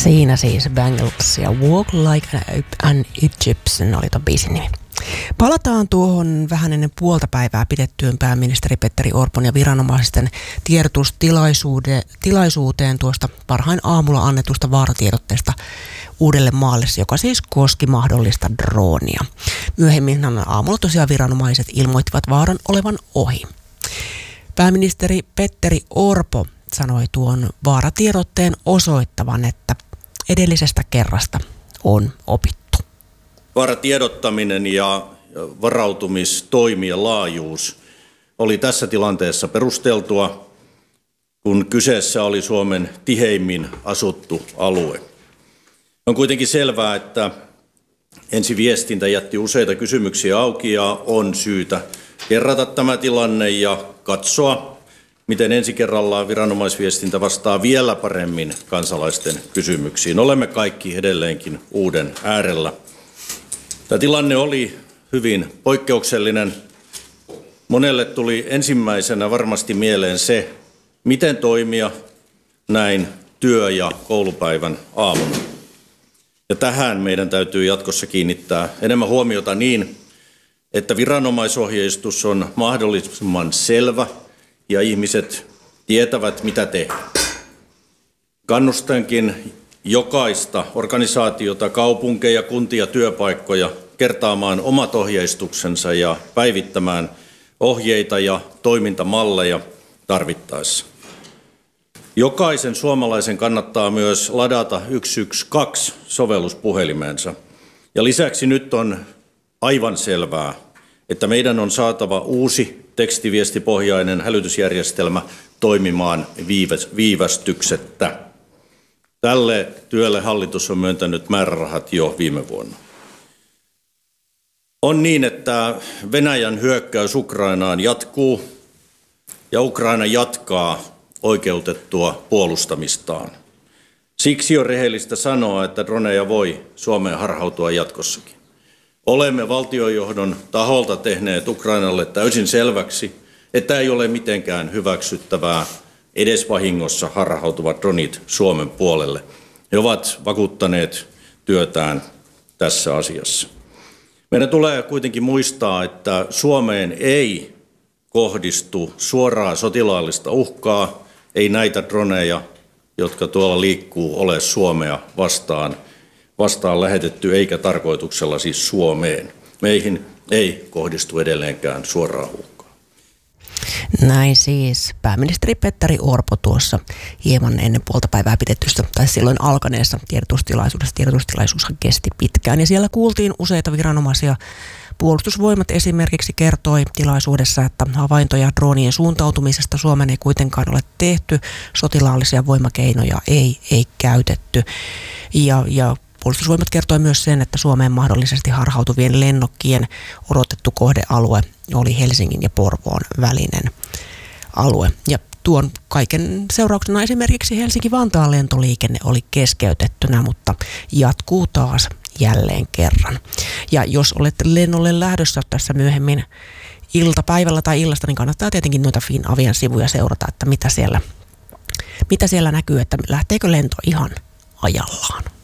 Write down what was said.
Siinä siis Bangles ja Walk Like an Egyptian oli ton biisin nimi. Palataan tuohon vähän ennen puolta päivää pidettyyn pääministeri Petteri Orpon ja viranomaisten tiedotustilaisuuteen tuosta parhain aamulla annetusta vaaratiedotteesta Uudellemaalle, joka siis koski mahdollista droonia. Myöhemmin aamulla tosiaan viranomaiset ilmoittivat vaaran olevan ohi. Pääministeri Petteri Orpo sanoi tuon vaaratiedotteen osoittavan, että edellisestä kerrasta on opittu. Vaaratiedottaminen ja varautumistoimien laajuus oli tässä tilanteessa perusteltua, kun kyseessä oli Suomen tiheimmin asuttu alue. On kuitenkin selvää, että ensiviestintä jätti useita kysymyksiä auki ja on syytä kerrata tämä tilanne ja katsoa, miten ensi kerrallaan viranomaisviestintä vastaa vielä paremmin kansalaisten kysymyksiin. Olemme kaikki edelleenkin uuden äärellä. Tämä tilanne oli hyvin poikkeuksellinen. Monelle tuli ensimmäisenä varmasti mieleen se, miten toimia näin työ- ja koulupäivän aamuna. Ja tähän meidän täytyy jatkossa kiinnittää enemmän huomiota niin, että viranomaisohjeistus on mahdollisimman selvä ja ihmiset tietävät, mitä tehdä. Kannustankin jokaista organisaatiota, kaupunkeja, kuntia, työpaikkoja kertaamaan omat ohjeistuksensa ja päivittämään ohjeita ja toimintamalleja tarvittaessa. Jokaisen suomalaisen kannattaa myös ladata 112-sovellus puhelimeensa. Ja lisäksi nyt on aivan selvää, että meidän on saatava uusi tekstiviestipohjainen hälytysjärjestelmä toimimaan viivästyksettä. Tälle työlle hallitus on myöntänyt määrärahat jo viime vuonna. On niin, että Venäjän hyökkäys Ukrainaan jatkuu ja Ukraina jatkaa oikeutettua puolustamistaan. Siksi on rehellistä sanoa, että droneja voi Suomeen harhautua jatkossakin. Olemme valtiojohdon taholta tehneet Ukrainalle täysin selväksi, että ei ole mitenkään hyväksyttävää edes vahingossa harhautuvat dronit Suomen puolelle. He ovat vakuuttaneet työtään tässä asiassa. Meidän tulee kuitenkin muistaa, että Suomeen ei kohdistu suoraa sotilaallista uhkaa, ei näitä droneja, jotka tuolla liikkuu, ole Suomea vastaan lähetetty eikä tarkoituksella siis Suomeen. Meihin ei kohdistu edelleenkään suoraa uhkaa. Näin siis pääministeri Petteri Orpo tuossa hieman ennen puolta päivää pidettystä tai silloin alkaneessa tiedotustilaisuudessa. Tiedotustilaisuushan kesti pitkään ja siellä kuultiin useita viranomaisia. Puolustusvoimat esimerkiksi kertoi tilaisuudessa, että havaintoja droonien suuntautumisesta Suomeen ei kuitenkaan ole tehty, sotilaallisia voimakeinoja ei käytetty ja Puolustusvoimat kertoi myös sen, että Suomeen mahdollisesti harhautuvien lennokkien odotettu kohdealue oli Helsingin ja Porvoon välinen alue. Ja tuon kaiken seurauksena esimerkiksi Helsinki-Vantaan lentoliikenne oli keskeytettynä, mutta jatkuu taas jälleen kerran. Ja jos olette lennolle lähdössä tässä myöhemmin iltapäivällä tai illasta, niin kannattaa tietenkin noita Finavian sivuja seurata, että mitä siellä näkyy, että lähteekö lento ihan ajallaan.